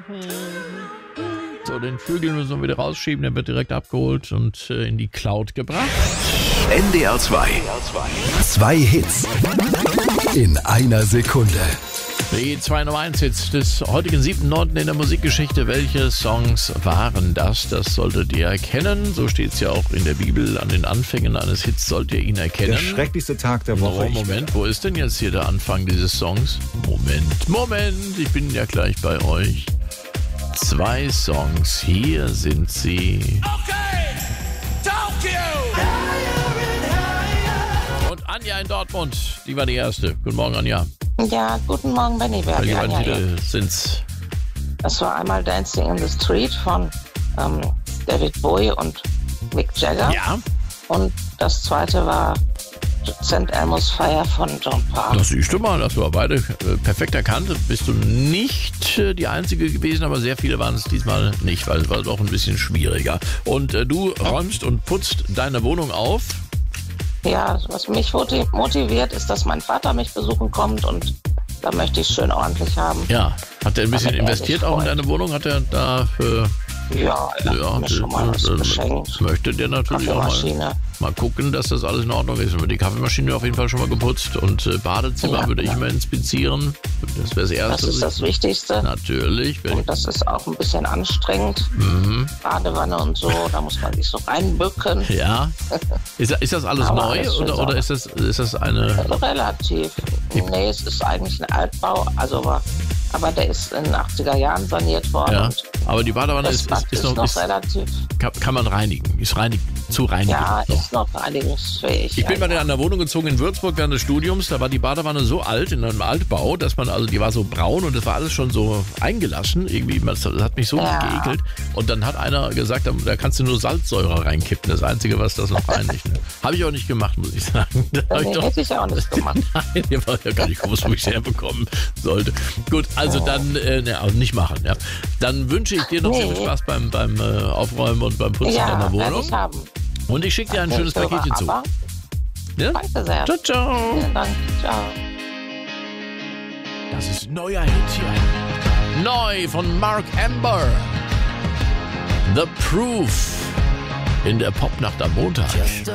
So, den Flügel müssen wir wieder rausschieben, der wird direkt abgeholt und in die Cloud gebracht. NDR 2. Zwei Hits in einer Sekunde. Die 2 Nummer 1 Hits des heutigen 7.9. in der Musikgeschichte. Welche Songs waren das? Das solltet ihr erkennen. So steht es ja auch in der Bibel. An den Anfängen eines Hits sollt ihr ihn erkennen. Der schrecklichste Tag der Woche. Moment, wo ist denn jetzt hier der Anfang dieses Songs? Moment, ich bin ja gleich bei euch. 2 Songs, hier sind sie. Okay, Tokyo! Und Anja in Dortmund, die war die erste. Guten Morgen, Anja. Ja, guten Morgen, Benny. Welche beiden Titel sind's? Das war einmal Dancing in the Street von David Bowie und Mick Jagger. Ja. Und das zweite war St. Elmo's Fire von John Parr. Das siehst du mal, das war beide perfekt erkannt. Bist du nicht die Einzige gewesen, aber sehr viele waren es diesmal nicht, weil es war doch ein bisschen schwieriger. Und du räumst und putzt deine Wohnung auf. Ja, was mich motiviert, ist, dass mein Vater mich besuchen kommt und da möchte ich schön ordentlich haben. Ja, hat er ein bisschen Damit er investiert sich auch in freut. deine Wohnung? Hat er da Ja, er hat mir schon mal was geschenkt. möchte der natürlich auch Kaffeemaschine. mal gucken, dass das alles in Ordnung ist. Die Kaffeemaschine auf jeden Fall schon mal geputzt und Badezimmer Ja, würde ich mal inspizieren. Das wäre das Erste. Das ist das Wichtigste. Natürlich. Und das ist auch ein bisschen anstrengend. Badewanne und so, da muss man sich so reinbücken. Ja. Ist das alles Aber neu alles schön oder ist das eine... Relativ. Nee, es ist eigentlich ein Altbau, aber der ist in den 80er Jahren saniert worden. Ja, Und aber die Badewanne das Bad ist noch relativ. kann man reinigen. Ist zu reinigen. Ja, noch. ist noch reinigungsfähig. Ich bin mal in ja. einer Wohnung gezogen in Würzburg während des Studiums. Da war die Badewanne so alt, in einem Altbau, dass die war so braun und das war alles schon so eingelassen. Irgendwie, das hat mich so geekelt. Und dann hat einer gesagt, da kannst du nur Salzsäure reinkippen. Das Einzige, was das noch reinigt. Ne? Habe ich auch nicht gemacht, muss ich sagen. Hätte ich auch nicht gemacht. Nein, ich war ja gar nicht gewusst, wo ich es herbekommen sollte. Gut, also dann also nicht machen. Ja. Dann wünsche ich dir noch sehr viel Spaß beim Aufräumen und beim Putzen deiner Ja, werde Wohnung. ich haben. Und ich schicke dir ein schönes Paketchen zu. Aber, Ja? danke sehr. Ciao, ciao. Vielen Dank. Ciao. Das ist ein neuer Hit hier. Neu von Mark Amber. The Proof in der Popnacht am Montag.